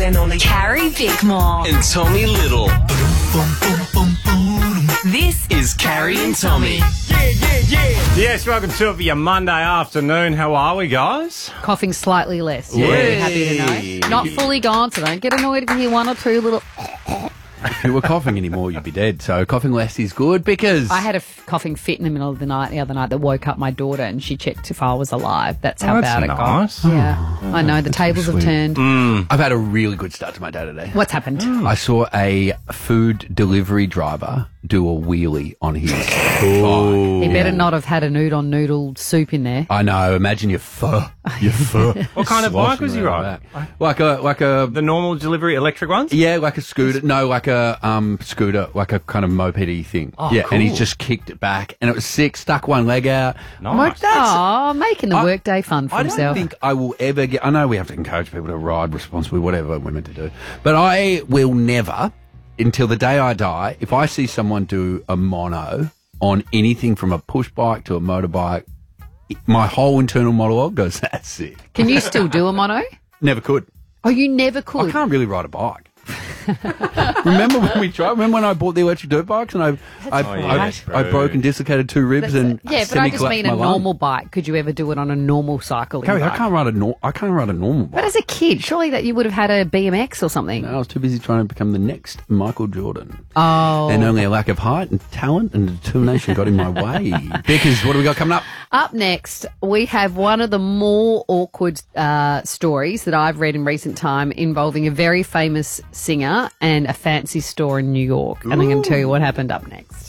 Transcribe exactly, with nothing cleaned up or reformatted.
and only Carrie Bickmore and Tommy Little. This is Carrie and Tommy. Yeah, yeah, yeah. Yes, welcome to it for your Monday afternoon. How are we, guys? Coughing slightly less. Yay. Really happy to know. Not fully gone, so don't get annoyed if you hear one or two little... If you were coughing anymore, you'd be dead. So coughing less is good because... I had a f- coughing fit in the middle of the night the other night that woke up my daughter and she checked if I was alive. That's how Oh, bad that's it got. nice. Yeah, I know. The tables have sweet. turned. Mm. I've had a really good start to my day today. What's happened? I saw a food delivery driver do a wheelie on his bike. He better not have had a noodle noodle soup in there. I know. Imagine your pho. Your pho. What kind of bike sloshing was he around riding? that. Like a like a The normal delivery electric ones? yeah, like a scooter. No, like a um scooter, like a kind of mopedy thing. Oh, yeah, and he cool. just kicked it back, and it was sick. Stuck one leg out. I'm like, Nice. that's. Oh, making the I- workday fun for I don't himself. think I will ever get. I know we have to encourage people to ride responsibly, whatever we're meant to do, but I will never, until the day I die, if I see someone do a mono on anything from a push bike to a motorbike, my whole internal monologue goes, "That's it." Can you still do a mono? Never could. Oh, you never I could. can't really ride a bike. Remember when we tried? Remember when I bought the electric dirt bikes and I, I, Oh, I, yeah, I, true. broke and dislocated two ribs That's- and yeah, but I just semi-collapsed mean a my lung? normal bike. Could you ever do it on a normal cycling Carrie, I bike? can't ride a nor- I can't ride a normal bike. But as a kid, surely that you would have had a B M X or something. I was too busy trying to become the next Michael Jordan. Oh. And only a lack of height and talent and determination got in my way. Because what do we got coming up? Up next, we have one of the more awkward uh, stories that I've read in recent time involving a very famous singer and a fancy store in New York. And I'm going to tell you what happened up next.